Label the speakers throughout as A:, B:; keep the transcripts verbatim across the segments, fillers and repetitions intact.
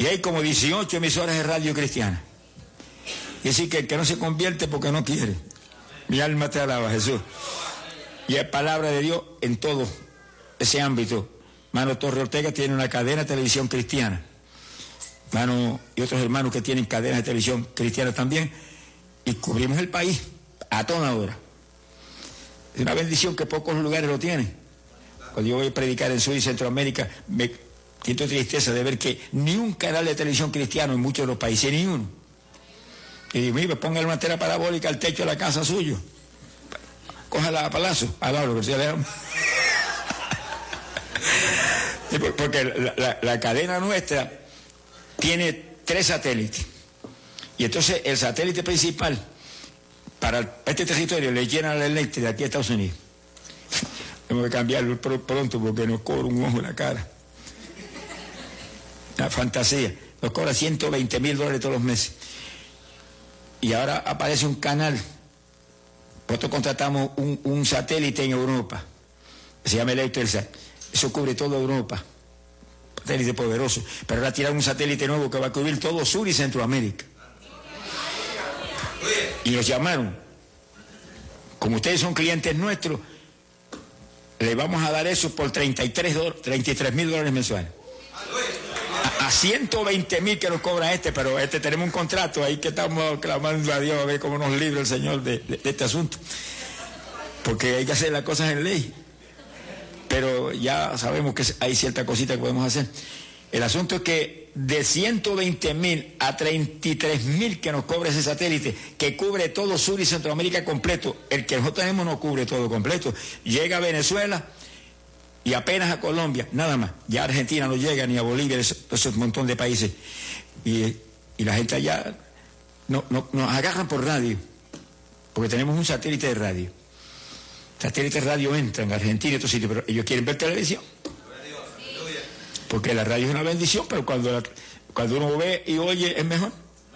A: Y hay como dieciocho emisoras de radio cristiana. Y decir que el que no se convierte porque no quiere. Mi alma te alaba, Jesús. Y es palabra de Dios en todo ese ámbito. Mano Torre Ortega tiene una cadena de televisión cristiana. Mano y otros hermanos que tienen cadenas de televisión cristiana también. Y cubrimos el país a toda hora. Es una bendición que pocos lugares lo tienen. Cuando yo voy a predicar en Sur y Centroamérica, me siento tristeza de ver que ni un canal de televisión cristiano en muchos de los países, ni uno. Y digo, mire, póngale una tela parabólica al techo de la casa suyo. Cójala a palazo, a lo que se le llama. Porque la, la, la cadena nuestra tiene tres satélites. Y entonces el satélite principal, para este territorio, le llena la eléctrica de aquí a Estados Unidos. Tengo que cambiarlo pronto porque nos cobra un ojo en la cara. Una fantasía. Nos cobra ciento veinte mil dólares todos los meses. Y ahora aparece un canal. Nosotros contratamos un, un satélite en Europa. Se llama Electrosat. Eso cubre toda Europa. Satélite poderoso. Pero ahora tiran un satélite nuevo que va a cubrir todo Sur y Centroamérica. Y nos llamaron. Como ustedes son clientes nuestros, le vamos a dar eso por treinta y tres mil dólares mensuales. A, a ciento veinte mil que nos cobra este, pero este tenemos un contrato ahí que estamos clamando a Dios a ver cómo nos libra el Señor de, de, de este asunto. Porque hay que hacer las cosas en ley. Pero ya sabemos que hay cierta cosita que podemos hacer. El asunto es que de ciento veinte mil a treinta y tres mil que nos cobra ese satélite, que cubre todo Sur y Centroamérica completo, el que nosotros tenemos no cubre todo completo. Llega a Venezuela y apenas a Colombia, nada más. Ya a Argentina no llega, ni a Bolivia, esos, esos montón de países. Y, y la gente allá no, no, nos agarran por radio, porque tenemos un satélite de radio. Satélites de radio entran en Argentina y otros sitios, pero ellos quieren ver televisión. Porque la radio es una bendición, pero cuando, la, cuando uno ve y oye es mejor.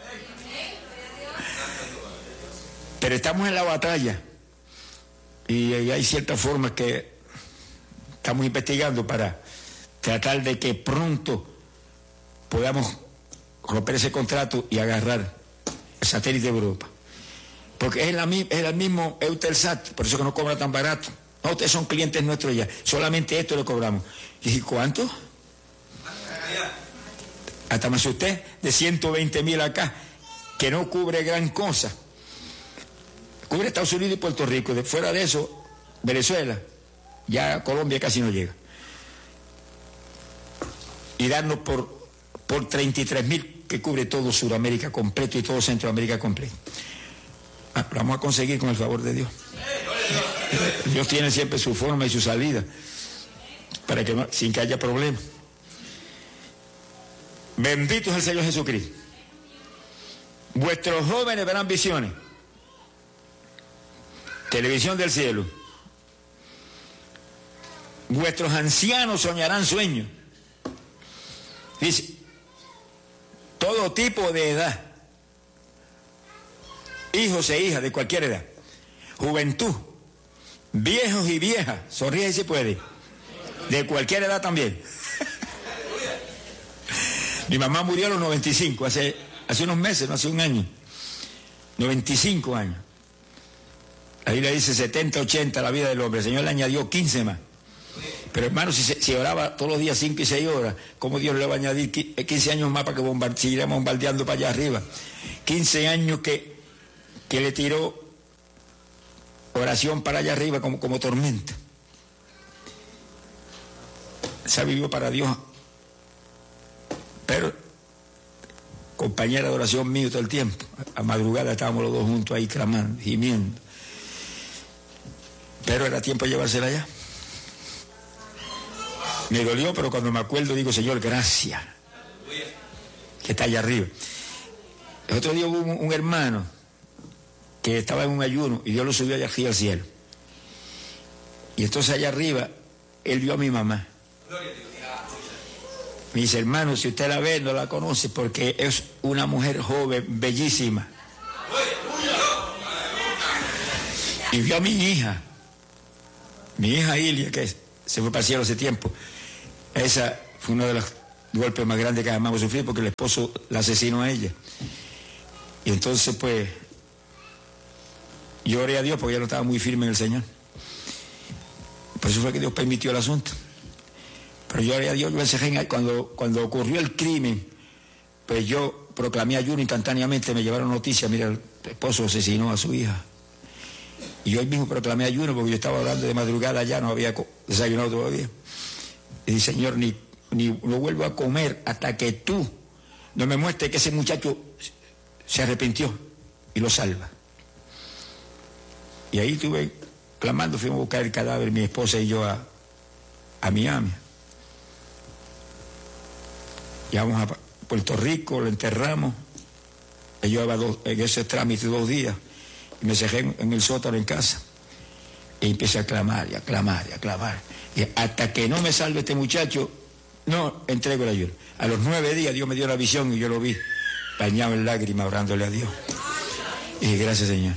A: Pero estamos en la batalla y hay ciertas formas que estamos investigando para tratar de que pronto podamos romper ese contrato y agarrar el satélite de Europa. Porque es, la, es el mismo Eutelsat, por eso que no cobra tan barato. No, ustedes son clientes nuestros ya, solamente esto le cobramos. Y dije, ¿cuánto? Hasta me asusté, de ciento veinte mil acá, que no cubre gran cosa. Cubre Estados Unidos y Puerto Rico. De fuera de eso, Venezuela, ya Colombia casi no llega. Y darnos por, por treinta y tres mil que cubre todo Sudamérica completo y todo Centroamérica completo. Ah, lo vamos a conseguir con el favor de Dios. Dios tiene siempre su forma y su salida para que no, sin que haya problemas. Bendito es el Señor Jesucristo. Vuestros jóvenes verán visiones. Televisión del cielo. Vuestros ancianos soñarán sueños. Dice, todo tipo de edad. Hijos e hijas de cualquier edad. Juventud. Viejos y viejas. Sonríe si puede. De cualquier edad también. Mi mamá murió a los noventa y cinco, hace, hace unos meses, no hace un año. noventa y cinco años. La Biblia dice setenta, ochenta la vida del hombre. El Señor le añadió quince más. Pero hermano, si, si oraba todos los días cinco y seis horas, ¿cómo Dios le va a añadir quince años más para que bombarde, siguiera bombardeando para allá arriba? quince años que, que le tiró oración para allá arriba como, como tormenta. Se vivió para Dios. Pero, compañera de oración mío todo el tiempo. A madrugada estábamos los dos juntos ahí clamando, gimiendo. Pero era tiempo de llevársela allá. Me dolió, pero cuando me acuerdo digo, Señor, gracias. Que está allá arriba. El otro día hubo un, un hermano que estaba en un ayuno y Dios lo subió allá arriba al cielo. Y entonces allá arriba, él vio a mi mamá. Me dice, hermano, si usted la ve, no la conoce porque es una mujer joven, bellísima. Y vio a mi hija, mi hija Ilia, que se fue para el cielo hace tiempo. Esa fue una de las, golpe más grande que jamás sufrir, porque el esposo la asesinó a ella. Y entonces, pues, yo oré a Dios porque ella no estaba muy firme en el Señor. Por eso fue que Dios permitió el asunto. Pero yo oré a Dios, yo encerré, cuando, cuando ocurrió el crimen, pues yo proclamé ayuno instantáneamente, me llevaron noticias, mira, el esposo asesinó a su hija. Y hoy mismo proclamé ayuno porque yo estaba hablando de madrugada ya, no había desayunado todavía. Y dije, Señor, ni, ni lo vuelvo a comer hasta que tú no me muestres que ese muchacho se arrepintió y lo salva. Y ahí estuve clamando, fuimos a buscar el cadáver, mi esposa y yo, a, a Miami. Llegamos a Puerto Rico, lo enterramos. Yo llevaba dos, en ese trámite dos días. Y me cerré en, en el sótano en casa. Y empecé a clamar y a clamar y a clamar. Y hasta que no me salve este muchacho, no entrego el ayuno. A los nueve días Dios me dio la visión y yo lo vi bañado en lágrimas, orándole a Dios. Y dije, gracias, Señor.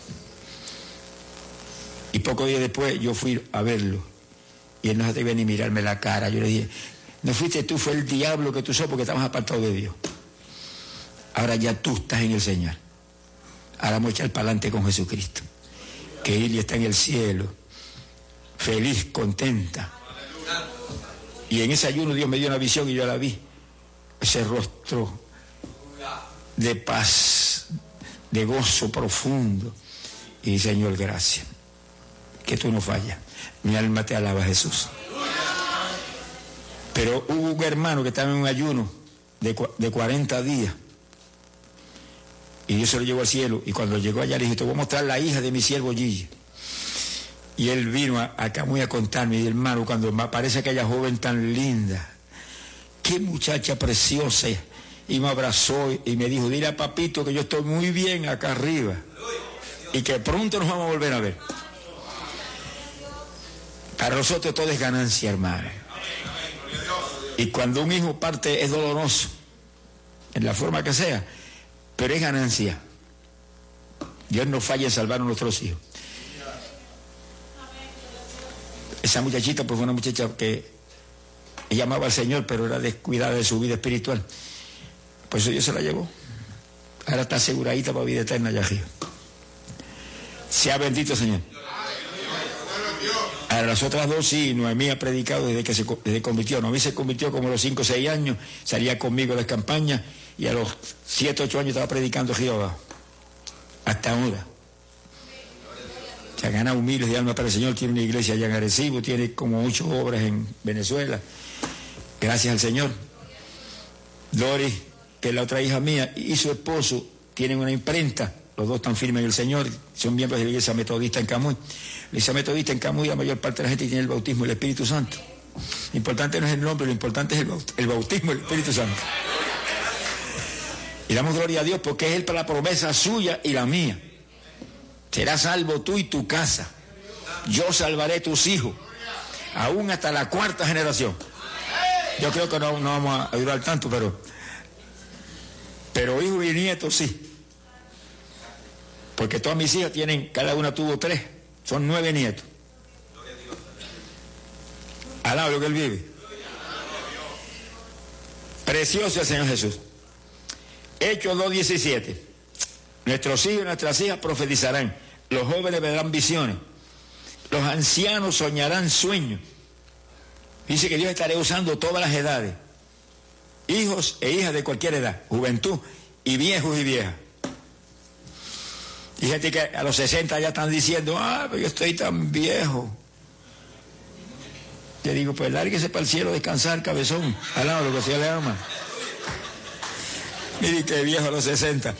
A: Y pocos días después yo fui a verlo. Y él no se atrevía ni mirarme la cara. Yo le dije, no fuiste tú, fue el diablo que tú sos porque estabas apartado de Dios. Ahora ya tú estás en el Señor. Ahora vamos a echar para adelante con Jesucristo. Que Ilia está en el cielo, feliz, contenta. Y en ese ayuno Dios me dio una visión y yo la vi. Ese rostro de paz, de gozo profundo. Y Señor, gracias. Que tú no fallas. Mi alma te alaba, Jesús. Pero hubo un hermano que estaba en un ayuno de, de cuarenta días. Y Dios se lo llevó al cielo. Y cuando llegó allá le dije, te voy a mostrar la hija de mi siervo Gigi. Y él vino a, acá muy a contarme, y hermano, cuando me aparece aquella joven tan linda, qué muchacha preciosa, y me abrazó y me dijo, dile a papito que yo estoy muy bien acá arriba y que pronto nos vamos a volver a ver. Para nosotros todo es ganancia, hermano. Y cuando un hijo parte es doloroso, en la forma que sea, pero es ganancia. Dios no falla en salvar a nuestros hijos. Esa muchachita pues fue una muchacha que ella amaba al Señor, pero era descuidada de su vida espiritual. Por eso Dios se la llevó. Ahora está aseguradita para vida eterna allá arriba. Sea bendito, Señor. A las otras dos sí, Noemí ha predicado desde que se desde convirtió. Noemí se convirtió como a los cinco o seis años, salía conmigo a las campañas y a los siete o ocho años estaba predicando aquí abajo. Hasta ahora. Se ha ganado miles de almas para el Señor, tiene una iglesia allá en Arecibo, tiene como ocho obras en Venezuela. Gracias al Señor. Doris, que es la otra hija mía, y su esposo tienen una imprenta. Los dos están firmes en el Señor, son miembros de la iglesia metodista en Camuy. La iglesia metodista en Camuy, la mayor parte de la gente tiene el bautismo del Espíritu Santo. Lo importante no es el nombre, lo importante es el bautismo del Espíritu Santo. Y damos gloria a Dios porque es Él para la promesa suya y la mía. Serás salvo tú y tu casa. Yo salvaré tus hijos, aún hasta la cuarta generación. Yo creo que no, no vamos a durar tanto, pero, pero hijos y nietos sí. Porque todas mis hijas tienen, cada una tuvo tres, son nueve nietos. Alaba lo que Él vive. Precioso el Señor Jesús. Hechos dos diecisiete. Nuestros hijos y nuestras hijas profetizarán, los jóvenes verán visiones, los ancianos soñarán sueños. Dice que Dios estará usando todas las edades, hijos e hijas de cualquier edad, juventud y viejos y viejas. Y gente que a los sesenta ya están diciendo, ah, pero yo estoy tan viejo. Te digo, pues lárguese para el cielo a descansar, cabezón, al lado de lo que se le ama. Mire que viejo a los sesenta.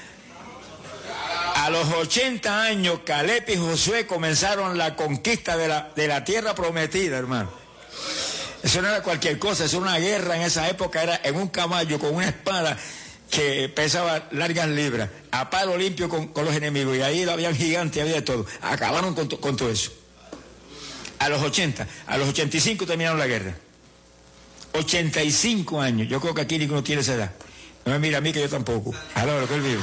A: A los ochenta años, Caleb y Josué comenzaron la conquista de la, de la tierra prometida, hermano. Eso no era cualquier cosa, eso era una guerra en esa época, era en un caballo con una espada que pesaba largas libras, a palo limpio con, con los enemigos, y ahí había gigantes, había de todo. Acabaron con, con todo eso. A los ochenta, a los ochenta y cinco terminaron la guerra. ochenta y cinco años, yo creo que aquí ninguno tiene esa edad. No me mira a mí que yo tampoco. A lo que Él vive.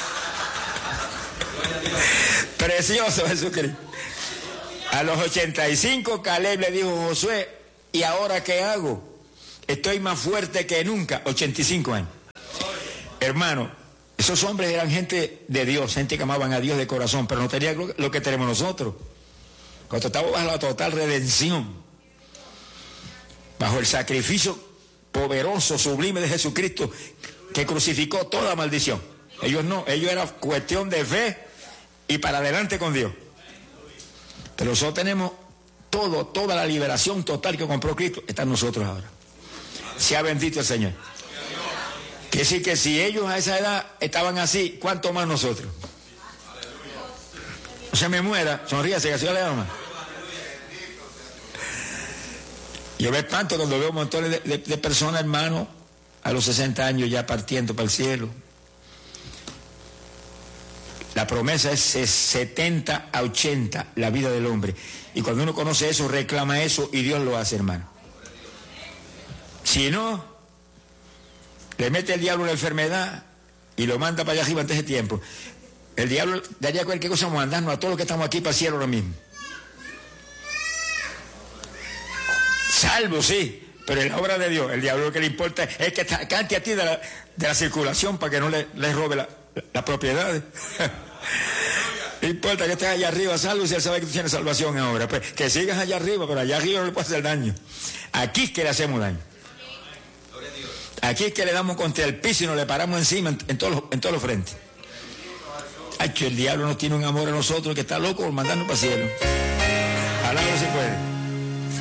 A: Precioso Jesucristo. A los ochenta y cinco, Caleb le dijo a Josué, ¿y ahora qué hago? estoy más fuerte que nunca, ochenta y cinco años. Hermano, esos hombres eran gente de Dios, gente que amaban a Dios de corazón, pero no tenían lo, lo que tenemos nosotros. Cuando estamos bajo la total redención, bajo el sacrificio poderoso, sublime de Jesucristo, que crucificó toda maldición. Ellos no, ellos era cuestión de fe y para adelante con Dios. Pero nosotros tenemos todo, toda la liberación total que compró Cristo, está en nosotros ahora. Sea bendito el Señor. Quiere decir que si ellos a esa edad estaban así, ¿cuánto más nosotros? No se me muera, sonríase, que así le ama. Yo me espanto cuando veo montones de, de, de personas, hermanos, a los sesenta años ya partiendo para el cielo. La promesa es setenta a ochenta, la vida del hombre. Y cuando uno conoce eso, reclama eso y Dios lo hace, hermano. Si no, le mete el diablo la enfermedad y lo manda para allá arriba antes de tiempo. El diablo daría cualquier cosa mandarnos a todos los que estamos aquí para el cielo ahora mismo. Salvo, sí, pero en la obra de Dios, el diablo lo que le importa es que cante a ti de la, de la circulación para que no le, le robe la, la propiedad. No importa que estés allá arriba, salvo, si él sabe que tú tienes salvación ahora. Pues que sigas allá arriba, pero allá arriba no le puede hacer daño. Aquí es que le hacemos daño. Aquí es que le damos contra el piso y nos le paramos encima en, en todos los, en todos los frentes. Ay, que el diablo nos tiene un amor a nosotros que está loco por mandarnos para el cielo. Ojalá no se puede.